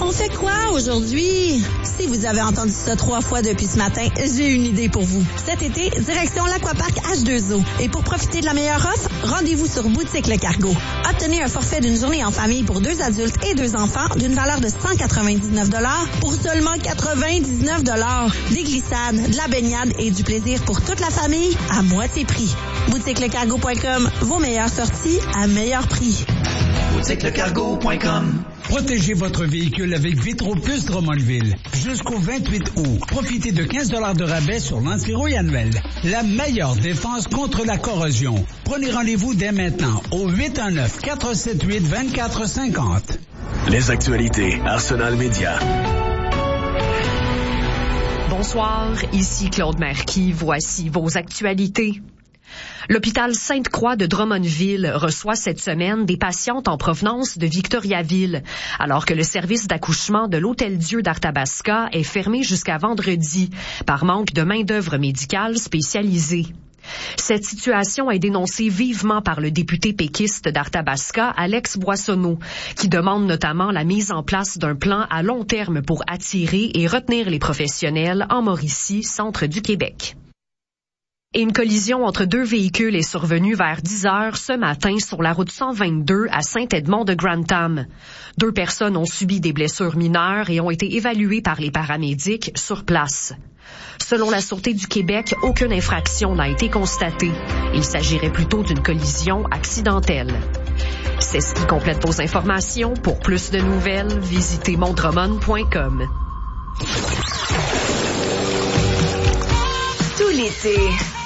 On fait quoi aujourd'hui? Si vous avez entendu ça 3 fois depuis ce matin, j'ai une idée pour vous. Cet été, direction l'Aquapark H2O. Et pour profiter de la meilleure offre, rendez-vous sur Boutique Le Cargo. Obtenez un forfait d'une journée en famille pour 2 adultes et 2 enfants d'une valeur de 199 $ pour seulement 99 $. Des glissades, de la baignade et du plaisir pour toute la famille à moitié prix. BoutiqueLeCargo.com, vos meilleures sorties à meilleur prix. BoutiqueLeCargo.com. Protégez votre véhicule avec Vitro-Plus Drummondville. Jusqu'au 28 août, profitez de 15 $ de rabais sur l'anti-rouille annuel. La meilleure défense contre la corrosion. Prenez rendez-vous dès maintenant au 819-478-2450. Les actualités Arsenal Média. Bonsoir, ici Claude Marquis. Voici vos actualités. L'hôpital Sainte-Croix de Drummondville reçoit cette semaine des patientes en provenance de Victoriaville, alors que le service d'accouchement de l'Hôtel-Dieu d'Arthabasca est fermé jusqu'à vendredi par manque de main-d'œuvre médicale spécialisée. Cette situation est dénoncée vivement par le député péquiste d'Arthabasca, Alex Boissonneau, qui demande notamment la mise en place d'un plan à long terme pour attirer et retenir les professionnels en Mauricie, centre du Québec. Et une collision entre 2 véhicules est survenue vers 10 heures ce matin sur la route 122 à Saint-Edmond-de-Grantham. 2 personnes ont subi des blessures mineures et ont été évaluées par les paramédics sur place. Selon la Sûreté du Québec, aucune infraction n'a été constatée. Il s'agirait plutôt d'une collision accidentelle. C'est ce qui complète vos informations. Pour plus de nouvelles, visitez mondromon.com. Tout l'été,